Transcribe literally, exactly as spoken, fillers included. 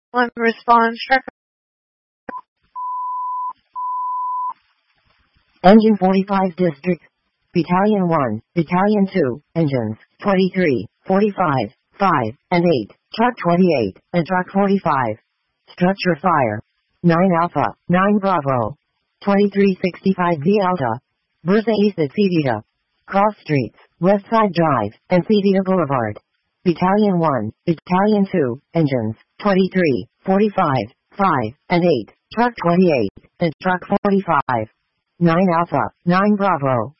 One response record. Engine forty-five District. Battalion one, Battalion two, Engines, twenty-three, forty-five, five, and eight, Truck twenty-eight, and Truck forty-five. Structure fire. nine Alpha, nine Bravo. twenty-three sixty-five V Alta. Bursa East at Cedita. Cross Streets, West Side Drive, and Cedita Boulevard. Battalion one, Battalion two, Engines, twenty-three, forty-five, five, and eight, Truck twenty-eight, and Truck forty-five. nine Alpha, nine Bravo.